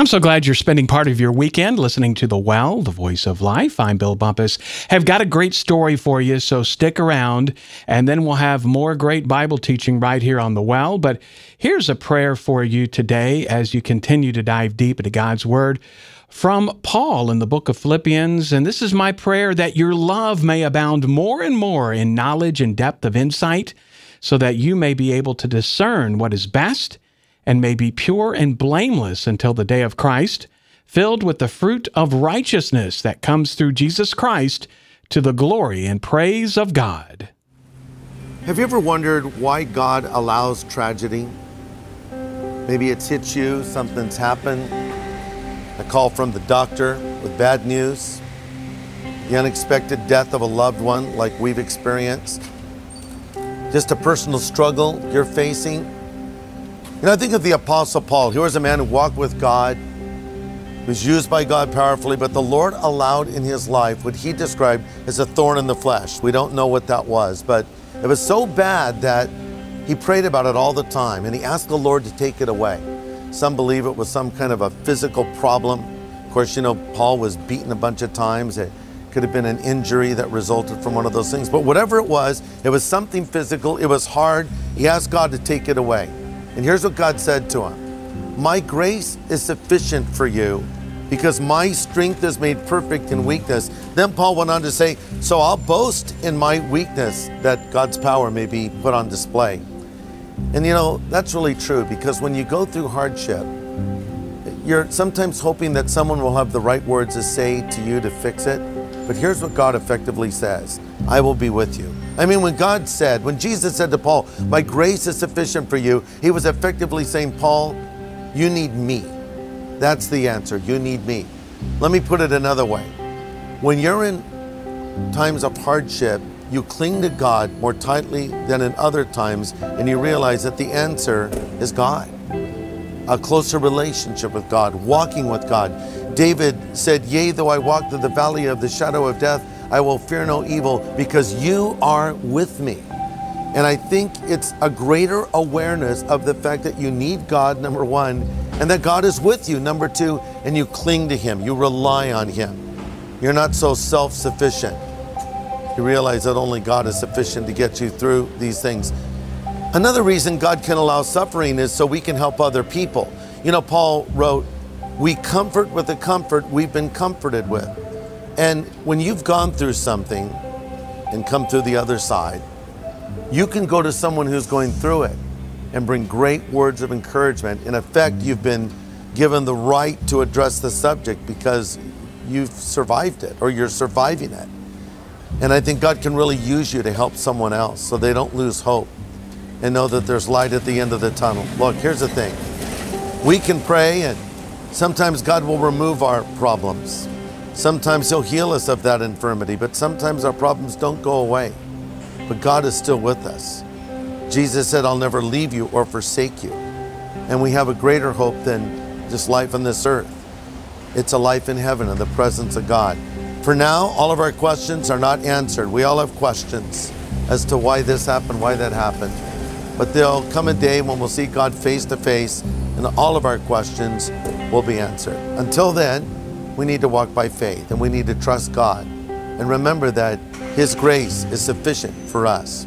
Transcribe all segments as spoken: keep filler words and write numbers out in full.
I'm so glad you're spending part of your weekend listening to The Well, the Voice of Life. I'm Bill Bumpus. Have got a great story for you, so stick around, and then we'll have more great Bible teaching right here on The Well. But here's a prayer for you today as you continue to dive deep into God's Word from Paul in the book of Philippians. And this is my prayer, that your love may abound more and more in knowledge and depth of insight, so that you may be able to discern what is best and may be pure and blameless until the day of Christ, filled with the fruit of righteousness that comes through Jesus Christ, to the glory and praise of God. Have you ever wondered why God allows tragedy? Maybe it's hit you, something's happened, a call from the doctor with bad news, the unexpected death of a loved one like we've experienced, just a personal struggle you're facing. You know, I think of the Apostle Paul. He was a man who walked with God, was used by God powerfully, but the Lord allowed in his life what he described as a thorn in the flesh. We don't know what that was, but it was so bad that he prayed about it all the time, and he asked the Lord to take it away. Some believe it was some kind of a physical problem. Of course, you know, Paul was beaten a bunch of times. It could have been an injury that resulted from one of those things. But whatever it was, it was something physical. It was hard. He asked God to take it away. And here's what God said to him: my grace is sufficient for you, because my strength is made perfect in weakness. Then Paul went on to say, so I'll boast in my weakness, that God's power may be put on display. And you know, that's really true, because when you go through hardship, you're sometimes hoping that someone will have the right words to say to you to fix it. But here's what God effectively says: I will be with you. I mean, when God said, when Jesus said to Paul, my grace is sufficient for you, he was effectively saying, Paul, you need me. That's the answer. You need me. Let me put it another way. When you're in times of hardship, you cling to God more tightly than in other times, and you realize that the answer is God. A closer relationship with God, walking with God. David said, yea, though I walk through the valley of the shadow of death, I will fear no evil, because you are with me. And I think it's a greater awareness of the fact that you need God, number one, and that God is with you, number two, and you cling to him, you rely on him. You're not so self-sufficient. You realize that only God is sufficient to get you through these things. Another reason God can allow suffering is so we can help other people. You know, Paul wrote, we comfort with the comfort we've been comforted with. And when you've gone through something and come through the other side, you can go to someone who's going through it and bring great words of encouragement. In effect, you've been given the right to address the subject because you've survived it, or you're surviving it. And I think God can really use you to help someone else so they don't lose hope and know that there's light at the end of the tunnel. Look, here's the thing. We can pray, and sometimes God will remove our problems. Sometimes he'll heal us of that infirmity, but sometimes our problems don't go away. But God is still with us. Jesus said, I'll never leave you or forsake you. And we have a greater hope than just life on this earth. It's a life in heaven in the presence of God. For now, all of our questions are not answered. We all have questions as to why this happened, why that happened. But there'll come a day when we'll see God face to face, and all of our questions will be answered. Until then, we need to walk by faith, and we need to trust God and remember that his grace is sufficient for us.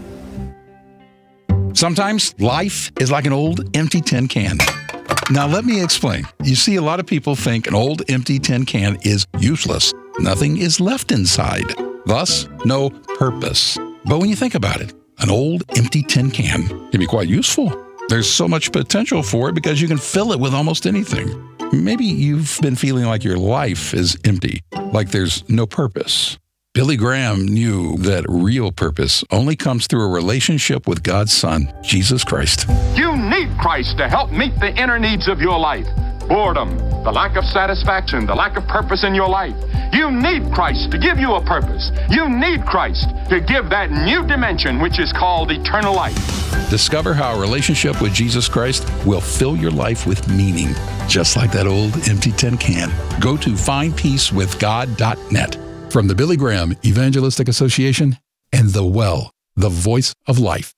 Sometimes life is like an old empty tin can. Now let me explain. You see, a lot of people think an old empty tin can is useless. Nothing is left inside, thus no purpose. But when you think about it, an old empty tin can can be quite useful. There's so much potential for it because you can fill it with almost anything. Maybe you've been feeling like your life is empty, like there's no purpose. Billy Graham knew that real purpose only comes through a relationship with God's Son, Jesus Christ. You need Christ to help meet the inner needs of your life. Boredom, the lack of satisfaction, the lack of purpose in your life. You need Christ to give you a purpose. You need Christ to give that new dimension which is called eternal life. Discover how a relationship with Jesus Christ will fill your life with meaning, just like that old empty tin can. Go to find peace with god dot net. From the Billy Graham Evangelistic Association and The Well, the Voice of Life.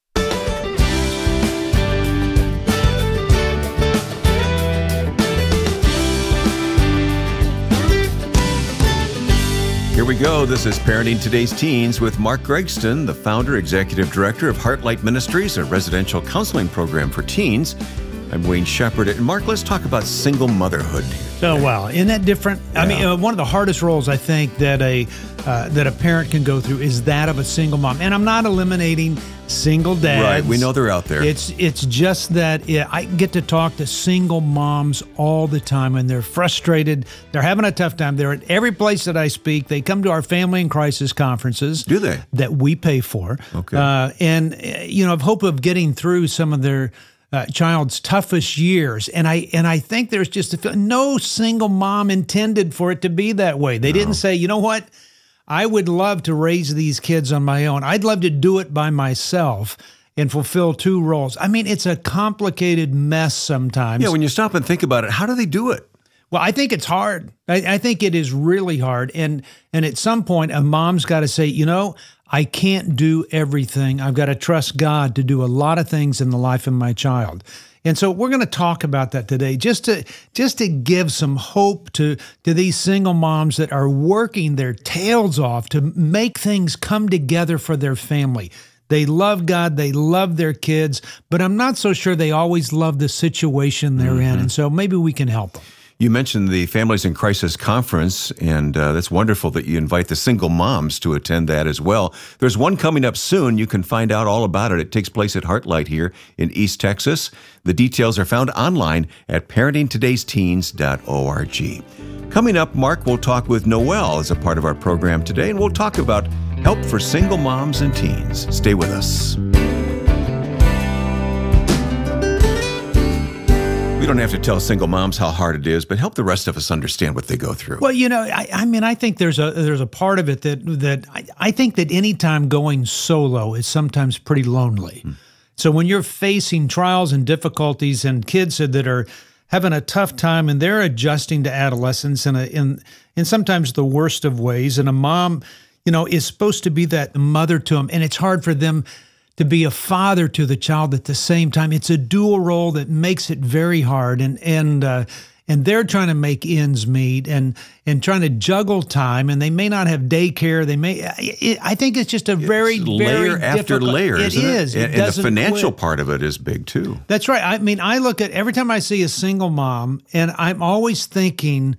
we go. This is Parenting Today's Teens with Mark Gregston, the founder, executive director of Heartlight Ministries, a residential counseling program for teens. I'm Wayne Shepherd. And Mark, let's talk about single motherhood. So, wow, isn't that different? Yeah. I mean, uh, one of the hardest roles I think that a uh, that a parent can go through is that of a single mom. And I'm not eliminating single dads. Right, we know they're out there. It's it's just that it, I get to talk to single moms all the time, and they're frustrated. They're having a tough time. They're at every place that I speak. They come to our family and crisis conferences. Do they? That we pay for. Okay. Uh, and, uh, you know, of hope of getting through some of their Uh, child's toughest years, and I and I think there's just a feel, no single mom intended for it to be that way. They no. didn't say, you know what, I would love to raise these kids on my own. I'd love to do it by myself and fulfill two roles. I mean, it's a complicated mess sometimes. Yeah, when you stop and think about it, how do they do it? Well, I think it's hard. I, I think it is really hard, and and at some point, a mom's got to say, you know, I can't do everything. I've got to trust God to do a lot of things in the life of my child. And so we're going to talk about that today, just to just to give some hope to, to these single moms that are working their tails off to make things come together for their family. They love God, they love their kids, but I'm not so sure they always love the situation they're mm-hmm. in. And so maybe we can help them. You mentioned the Families in Crisis Conference, and uh, that's wonderful that you invite the single moms to attend that as well. There's one coming up soon. You can find out all about it. It takes place at Heartlight here in East Texas. The details are found online at parenting todays teens dot org. Coming up, Mark will talk with Noelle as a part of our program today, and we'll talk about help for single moms and teens. Stay with us. We don't have to tell single moms how hard it is, but help the rest of us understand what they go through. Well, you know, I, I mean, I think there's a there's a part of it that that I, I think that any time going solo is sometimes pretty lonely. Hmm. So when you're facing trials and difficulties and kids that are having a tough time and they're adjusting to adolescence in a, in in sometimes the worst of ways, and a mom, you know, is supposed to be that mother to them, and it's hard for them to be a father to the child at the same time. It's a dual role that makes it very hard, and and uh, and they're trying to make ends meet and and trying to juggle time, and they may not have daycare. They may. It, I think it's just a very it's very layer after difficult, layer. It isn't is, it? it and, and the financial quit. part of it is big too. That's right. I mean, I look at every time I see a single mom, and I'm always thinking,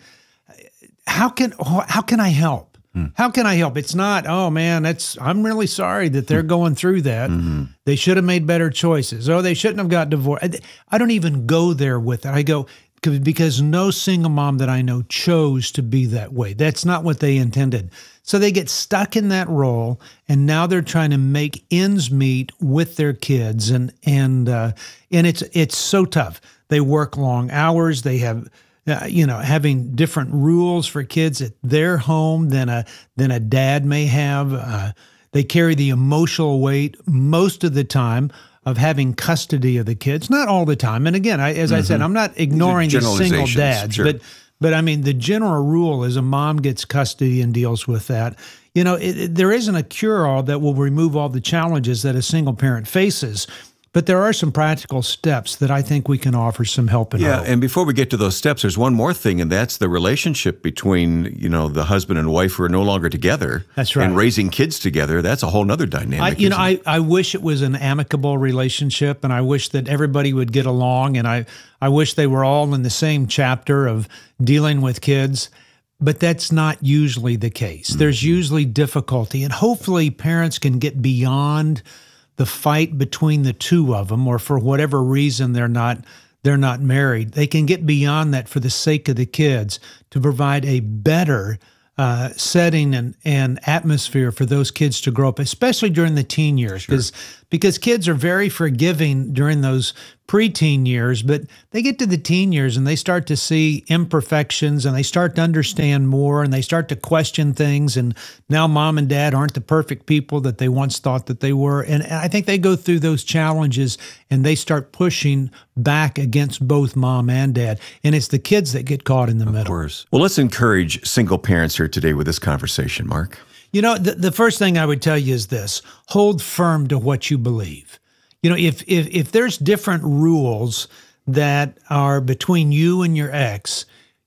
how can how can I help? How can I help? It's not, oh man, that's, I'm really sorry that they're going through that. Mm-hmm. They should have made better choices. Oh, they shouldn't have got divorced. I, I don't even go there with it. I go, because no single mom that I know chose to be that way. That's not what they intended. So they get stuck in that role, and now they're trying to make ends meet with their kids, and and uh, and it's it's so tough. They work long hours. They have Uh, you know, having different rules for kids at their home than a than a dad may have. Uh, they carry the emotional weight most of the time of having custody of the kids. Not all the time. And again, I, as mm-hmm. I said, I'm not ignoring the single dads, sure. but but I mean, the general rule is a mom gets custody and deals with that. You know, it, it, there isn't a cure-all that will remove all the challenges that a single parent faces. But there are some practical steps that I think we can offer some help in. Yeah, hope. and before we get to those steps, there's one more thing, and that's the relationship between, you know, the husband and wife who are no longer together. That's right. And raising kids together. That's a whole nother dynamic. I, you know, I, I, I wish it was an amicable relationship, and I wish that everybody would get along, and I, I wish they were all in the same chapter of dealing with kids. But that's not usually the case. Mm-hmm. There's usually difficulty, and hopefully parents can get beyond the fight between the two of them, or for whatever reason they're not they're not married. They can get beyond that for the sake of the kids to provide a better uh, setting and, and atmosphere for those kids to grow up, especially during the teen years, because sure. because kids are very forgiving during those preteen years, but they get to the teen years and they start to see imperfections, and they start to understand more, and they start to question things. And now mom and dad aren't the perfect people that they once thought that they were. And I think they go through those challenges and they start pushing back against both mom and dad. And it's the kids that get caught in the middle. Of course. Well, let's encourage single parents here today with this conversation, Mark. You know, the, the first thing I would tell you is this: hold firm to what you believe. You know, if if if there's different rules that are between you and your ex,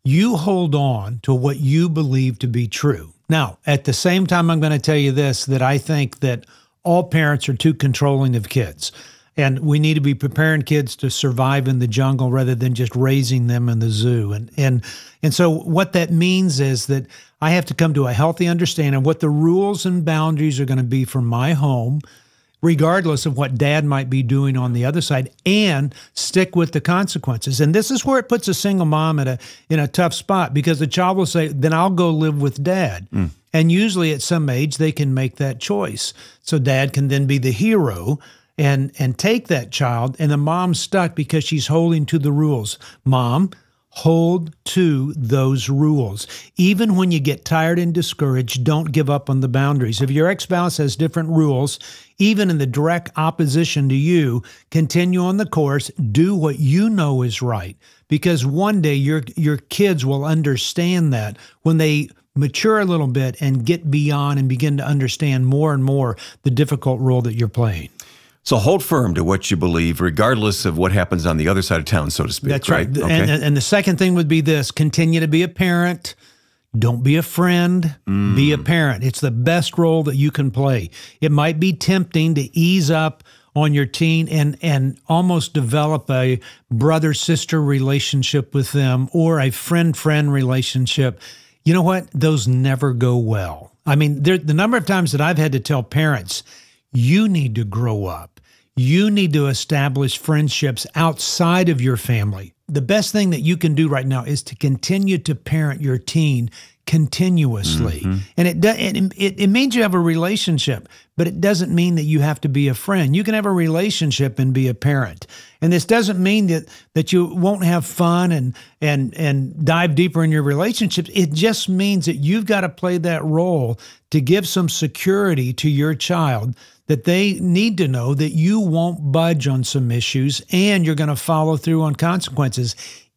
you hold on to what you believe to be true. Now, at the same time, I'm going to tell you this, that I think that all parents are too controlling of kids. And we need to be preparing kids to survive in the jungle rather than just raising them in the zoo. And and and so what that means is that I have to come to a healthy understanding of what the rules and boundaries are going to be for my home, regardless of what dad might be doing on the other side, and stick with the consequences. And this is where it puts a single mom in a in a tough spot, because the child will say, then I'll go live with dad. Mm. And usually at some age, they can make that choice. So dad can then be the hero and and take that child, and the mom's stuck because she's holding to the rules. Mom, hold to those rules. Even when you get tired and discouraged, don't give up on the boundaries. If your ex-spouse has different rules, even in the direct opposition to you, continue on the course, do what you know is right, because one day your your kids will understand that when they mature a little bit and get beyond and begin to understand more and more the difficult role that you're playing. So hold firm to what you believe, regardless of what happens on the other side of town, so to speak. That's right. right? Okay. And, and the second thing would be this: continue to be a parent. Don't be a friend. Mm. Be a parent. It's the best role that you can play. It might be tempting to ease up on your teen and and almost develop a brother-sister relationship with them, or a friend-friend relationship. You know what? Those never go well. I mean, there, the number of times that I've had to tell parents, you need to grow up. You need to establish friendships outside of your family. The best thing that you can do right now is to continue to parent your teen continuously. Mm-hmm. And it, it, it, it means you have a relationship, but it doesn't mean that you have to be a friend. You can have a relationship and be a parent. And this doesn't mean that, that you won't have fun and, and, and dive deeper in your relationships. It just means that you've got to play that role to give some security to your child, that they need to know that you won't budge on some issues and you're going to follow through on consequences,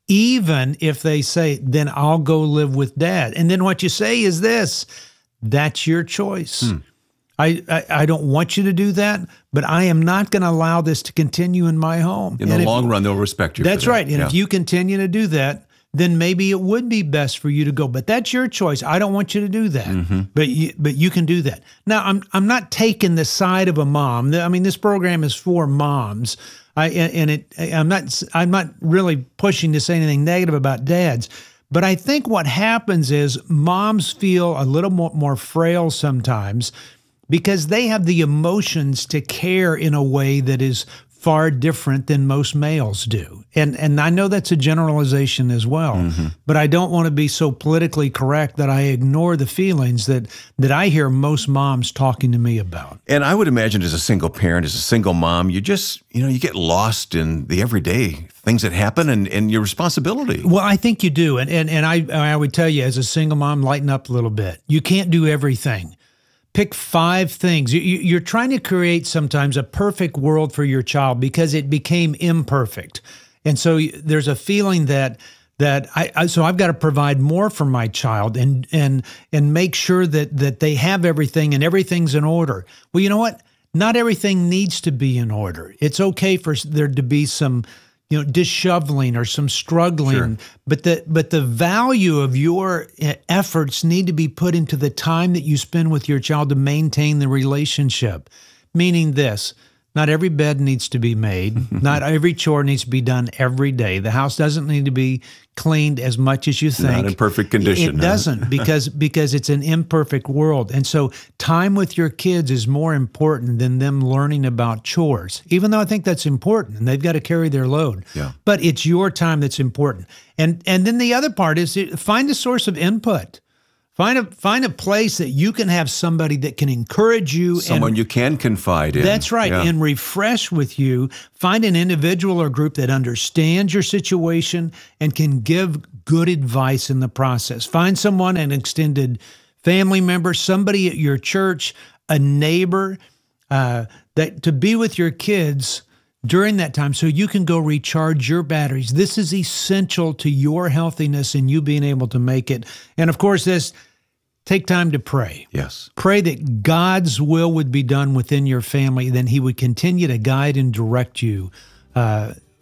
even if they say, then I'll go live with dad. And then what you say is this: that's your choice. Hmm. I, I, I don't want you to do that, but I am not going to allow this to continue in my home. In and the if, long run, they'll respect you. That's for that. right. And yeah. if you continue to do that, then maybe it would be best for you to go. But that's your choice. I don't want you to do that. Mm-hmm. But you, but you can do that. Now, I'm I'm not taking the side of a mom. I mean, this program is for moms. I and it I'm not I'm not really pushing to say anything negative about dads. But I think what happens is moms feel a little more, more frail sometimes, because they have the emotions to care in a way that is far different than most males do. And and I know that's a generalization as well, mm-hmm. but I don't want to be so politically correct that I ignore the feelings that that I hear most moms talking to me about. And I would imagine as a single parent, as a single mom, you just, you know, you get lost in the everyday things that happen and, and your responsibility. Well, I think you do. And, and, and I, I would tell you, as a single mom, lighten up a little bit. You can't do everything. Pick five things. You, you, you're trying to create sometimes a perfect world for your child because it became imperfect. And so there's a feeling that that I, I so I've got to provide more for my child and and and make sure that that they have everything and everything's in order. Well, you know what? Not everything needs to be in order. It's okay for there to be some, you know, disheveling or some struggling, sure. but the but the value of your efforts need to be put into the time that you spend with your child to maintain the relationship. Meaning this: not every bed needs to be made. Not every chore needs to be done every day. The house doesn't need to be cleaned as much as you think. Not in perfect condition. It huh? doesn't because because it's an imperfect world. And so time with your kids is more important than them learning about chores, even though I think that's important and they've got to carry their load. Yeah. But it's your time that's important. And and then the other part is find a source of input. Find a find a place that you can have somebody that can encourage you. Someone and, you can confide in. That's right. Yeah. And refresh with you. Find an individual or group that understands your situation and can give good advice in the process. Find someone, an extended family member, somebody at your church, a neighbor, uh, that to be with your kids during that time so you can go recharge your batteries. This is essential to your healthiness and you being able to make it. And of course, this, take time to pray. Yes. Pray that God's will would be done within your family, then he would continue to guide and direct you uh,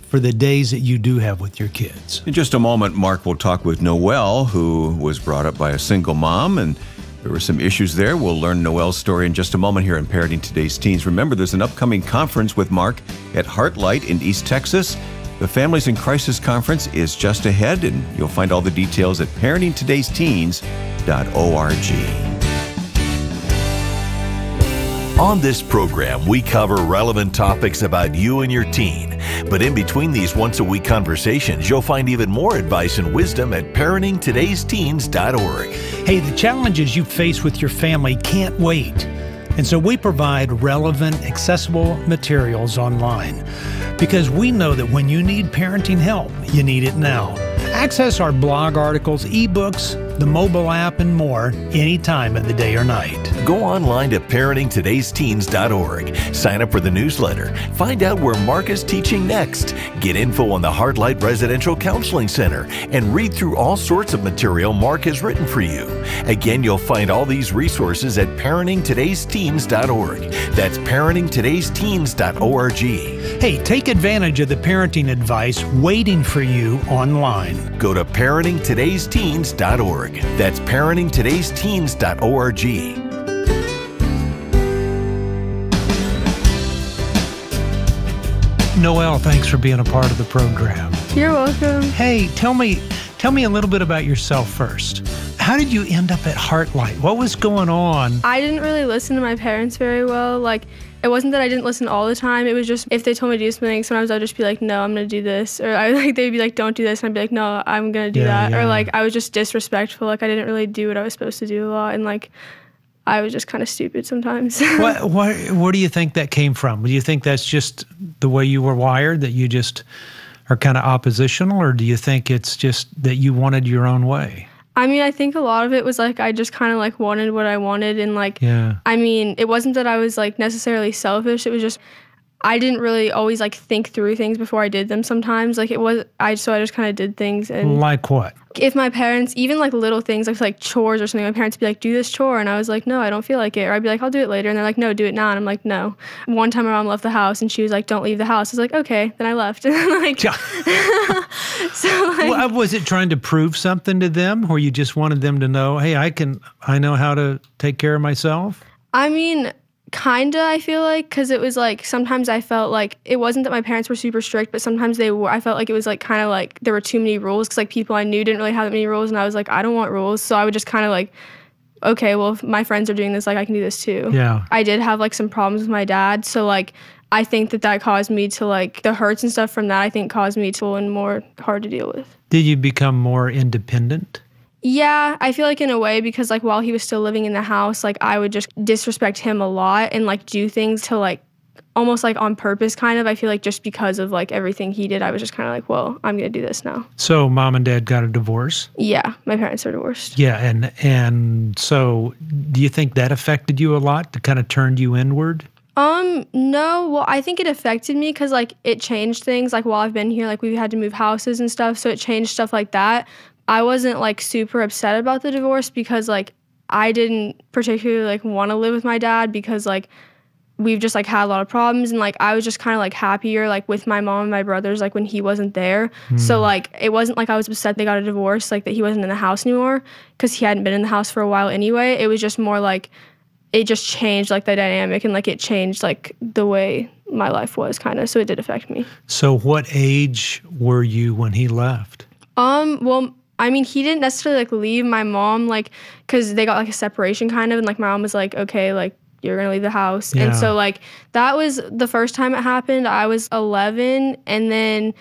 for the days that you do have with your kids. In just a moment, Mark will talk with Noelle, who was brought up by a single mom, and there were some issues there. We'll learn Noelle's story in just a moment here on Parenting Today's Teens. Remember, there's an upcoming conference with Mark at Heartlight in East Texas. The Families in Crisis Conference is just ahead, and you'll find all the details at parenting todays teens dot org. On this program, we cover relevant topics about you and your teen. But in between these once-a-week conversations, you'll find even more advice and wisdom at parenting todays teens dot org. Hey, the challenges you face with your family can't wait. And so we provide relevant, accessible materials online because we know that when you need parenting help, you need it now. Access our blog articles, ebooks, the mobile app, and more any time of the day or night. Go online to parenting todays teens dot org. Sign up for the newsletter. Find out where Mark is teaching next. Get info on the Heartlight Residential Counseling Center and read through all sorts of material Mark has written for you. Again, you'll find all these resources at parenting todays teens dot org. That's parenting todays teens dot org. Hey, take advantage of the parenting advice waiting for you online. Go to parenting todays teens dot org. That's parenting todays teens dot org. Noelle, thanks for being a part of the program. You're welcome. Hey, tell me, tell me a little bit about yourself first. How did you end up at Heartlight? What was going on? I didn't really listen to my parents very well. Like, it wasn't that I didn't listen all the time. It was just if they told me to do something, sometimes I'd just be like, no, I'm going to do this. Or I like they'd be like, don't do this. And I'd be like, no, I'm going to do Yeah, that. yeah. Or like I was just disrespectful. Like I didn't really do what I was supposed to do a lot. And like I was just kind of stupid sometimes. What, what, where do you think that came from? Do you think that's just the way you were wired, that you just are kind of oppositional? Or do you think it's just that you wanted your own way? I mean, I think a lot of it was like I just kind of like wanted what I wanted. And like, Yeah. I mean, it wasn't that I was like necessarily selfish. It was just I didn't really always like think through things before I did them sometimes. Like it was, I so I just kind of did things. And Like what? if my parents, even like little things like like chores or something, my parents would be like, do this chore. And I was like, no, I don't feel like it. Or I'd be like, I'll do it later. And they're like, no, do it now. And I'm like, no. One time my mom left the house and she was like, don't leave the house. I was like, okay. Then I left. And like, so like, Well, was it trying to prove something to them, or you just wanted them to know, hey, I can, I know how to take care of myself? I mean, kinda, I feel like, because it was like sometimes I felt like it wasn't that my parents were super strict, but sometimes they were. I felt like it was like kind of like there were too many rules because like people I knew didn't really have that many rules, and I was like, I don't want rules. So I would just kind of like, okay, well, if my friends are doing this, like I can do this too. Yeah. I did have like some problems with my dad, so like I think that that caused me to like the hurts and stuff from that. I think caused me to and more hard to deal with. Did you become more independent? Yeah, I feel like in a way because like while he was still living in the house, like I would just disrespect him a lot and like do things to like almost like on purpose kind of. I feel like just because of like everything he did, I was just kind of like, well, I'm going to do this now. So mom and dad got a divorce? Yeah, my parents are divorced. Yeah, and and so do you think that affected you a lot, to kind of turned you inward? Um, no, well, I think it affected me because like it changed things. Like while I've been here, like we had to move houses and stuff, so it changed stuff like that. I wasn't like super upset about the divorce because like I didn't particularly like want to live with my dad because like we've just like had a lot of problems, and like I was just kind of like happier like with my mom and my brothers like when he wasn't there. Mm. So like it wasn't like I was upset they got a divorce, like that he wasn't in the house anymore because he hadn't been in the house for a while anyway. It was just more like it just changed like the dynamic and like it changed like the way my life was kind of. So it did affect me. So what age were you when he left? Um, well, I mean, he didn't necessarily like leave. My mom, like, because they got like a separation kind of, and like my mom was like, okay, like you're gonna leave the house. Yeah. And so like that was the first time it happened. I was eleven, and then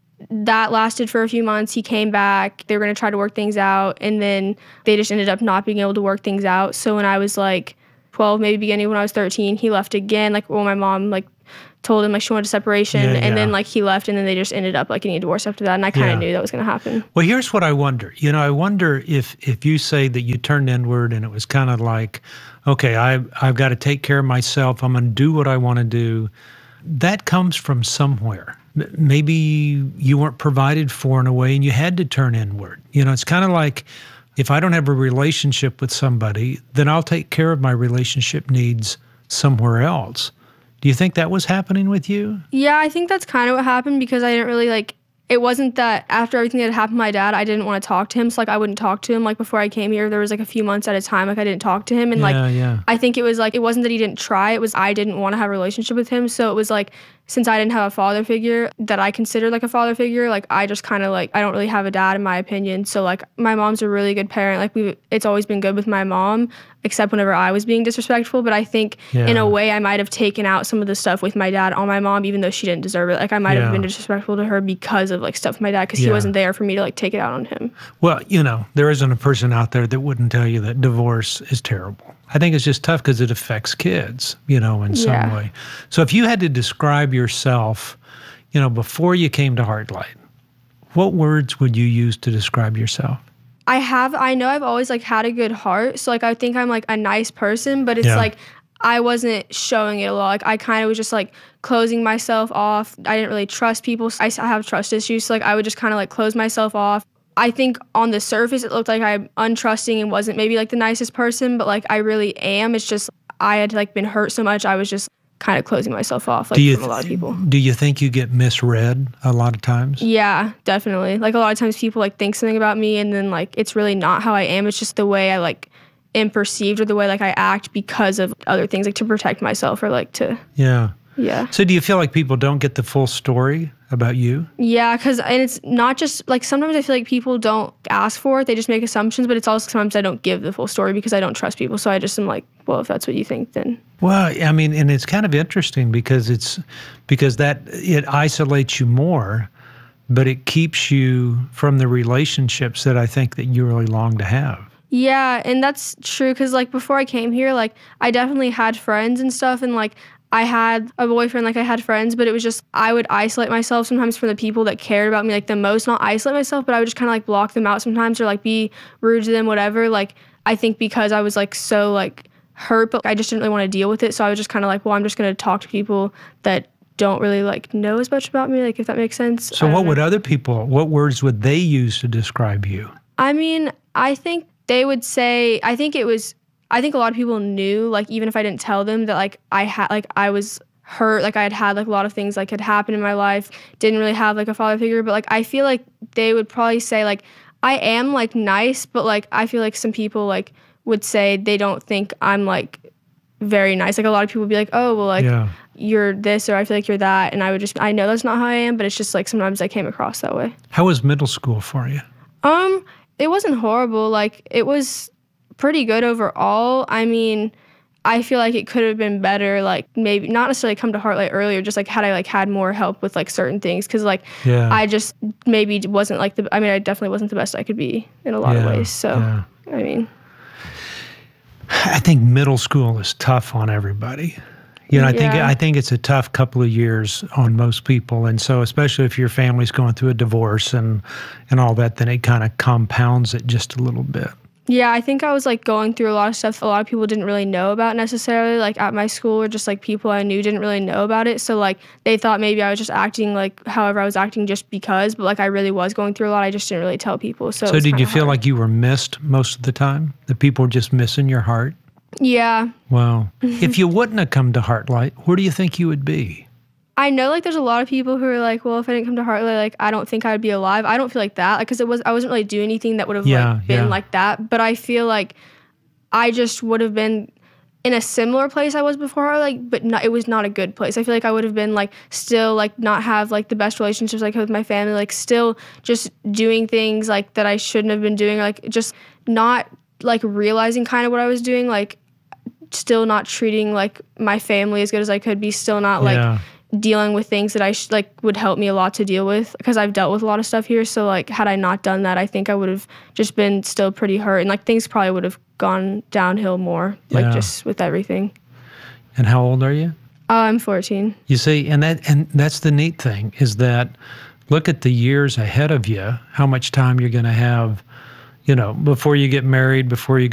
that lasted for a few months. He came back. They were gonna try to work things out, and then they just ended up not being able to work things out. So when I was like twelve, maybe beginning when I was thirteen, he left again. Like, well, my mom like told him like she wanted a separation, Yeah, and yeah. then like he left, and then they just ended up like getting a divorce after that. And I kind of Yeah. knew that was gonna happen. Well, here's what I wonder. You know, I wonder if if you say that you turned inward and it was kind of like, okay, I, I've got to take care of myself. I'm going to do what I want to do. That comes from somewhere. M- Maybe you weren't provided for in a way and you had to turn inward. You know, it's kind of like if I don't have a relationship with somebody, then I'll take care of my relationship needs somewhere else. Do you think that was happening with you? Yeah, I think that's kind of what happened because I didn't really like, it wasn't that after everything that had happened to my dad, I didn't want to talk to him. So like I wouldn't talk to him. Like before I came here, there was like a few months at a time, like I didn't talk to him. And Yeah, like, yeah. I think it was like, it wasn't that he didn't try. It was I didn't want to have a relationship with him. So it was like, since I didn't have a father figure that I considered like a father figure, like I just kind of like, I don't really have a dad in my opinion. So like my mom's a really good parent. Like we, it's always been good with my mom, except whenever I was being disrespectful. But I think Yeah. in a way I might have taken out some of the stuff with my dad on my mom, even though she didn't deserve it. Like I might Yeah. have been disrespectful to her because of like stuff with my dad, because he Yeah. wasn't there for me to like take it out on him. Well, you know, there isn't a person out there that wouldn't tell you that divorce is terrible. I think it's just tough because it affects kids, you know, in some Yeah. way. So if you had to describe yourself, you know, before you came to Heartlight, what words would you use to describe yourself? I have, I know I've always like had a good heart. So like I think I'm like a nice person, but it's Yeah. like I wasn't showing it a lot. Like I kind of was just like closing myself off. I didn't really trust people. I, s- I have trust issues. So like I would just kind of like close myself off. I think on the surface it looked like I'm untrusting and wasn't maybe like the nicest person, but like I really am. It's just I had like been hurt so much. I was just kind of closing myself off like Do you from a lot of people. Do you think you get misread a lot of times? Yeah, definitely. Like a lot of times people like think something about me and then like it's really not how I am. It's just the way I like am perceived or the way like I act because of other things, like to protect myself or like to, Yeah. yeah. So do you feel like people don't get the full story about you? Yeah, because, and it's not just, like sometimes I feel like people don't ask for it, they just make assumptions, but it's also sometimes I don't give the full story because I don't trust people. So I just am like, well, if that's what you think, then. Well, I mean, and it's kind of interesting because it's, because that, it isolates you more, but it keeps you from the relationships that I think that you really long to have. Yeah, and that's true because like before I came here, like I definitely had friends and stuff, and like I had a boyfriend, like I had friends, but it was just I would isolate myself sometimes from the people that cared about me like the most. Not isolate myself, but I would just kind of like block them out sometimes or like be rude to them, whatever. Like I think because I was like so like hurt, but I just didn't really want to deal with it, so I was just kind of like, well, I'm just gonna talk to people that don't really like know as much about me, like if that makes sense. So I don't what know. would other people, what words would they use to describe you? I mean, I think they would say, I think it was, I think a lot of people knew, like, even if I didn't tell them that, like, I had, like, I was hurt, like, I had had, like, a lot of things, like, had happened in my life, didn't really have, like, a father figure, but, like, I feel like they would probably say, like, I am, like, nice, but, like, I feel like some people, like, would say they don't think I'm, like, very nice. Like, a lot of people would be like, oh, well, like, Yeah. you're this, or I feel like you're that, and I would just, I know that's not how I am, but it's just, like, sometimes I came across that way. How was middle school for you? Um, it wasn't horrible. Like, it was pretty good overall. I mean, I feel like it could have been better. Like, maybe not necessarily come to Heartlight earlier, just like had I like had more help with like certain things, because like Yeah. I just maybe wasn't like the. I mean, I definitely wasn't the best I could be in a lot of Yeah, ways. So, yeah. I mean, I think middle school is tough on everybody. You know, I think Yeah. I think it's a tough couple of years on most people, and so especially if your family's going through a divorce and and all that, then it kind of compounds it just a little bit. yeah, I think I was like going through a lot of stuff a lot of people didn't really know about necessarily, like at my school, or just like people I knew didn't really know about it. So like they thought maybe I was just acting like however I was acting just because, but like I really was going through a lot. I just didn't really tell people. So, it So was did you kinda feel hard. like you were missed most of the time? That people were just missing your heart? Yeah. Wow. If you wouldn't have come to Heartlight, where do you think you would be? I know like there's a lot of people who are like, well, if I didn't come to Heartlight, like I don't think I'd be alive. I don't feel like that, like because it was I wasn't really doing anything that would have Yeah, like been yeah. like that. But I feel like I just would have been in a similar place I was before, like, but not, it was not a good place. I feel like I would have been like still like not have like the best relationships like with my family, like still just doing things like that I shouldn't have been doing, like just not like realizing kind of what I was doing, like still not treating like my family as good as I could be, still not like Yeah. dealing with things that I sh- like would help me a lot to deal with, because I've dealt with a lot of stuff here. So like had I not done that, I think I would have just been still pretty hurt, and like things probably would have gone downhill more, like Yeah. just with everything. And how old are you? Uh, I'm fourteen. You see, and that and that's the neat thing is that look at the years ahead of you, how much time you're going to have, you know, before you get married, before you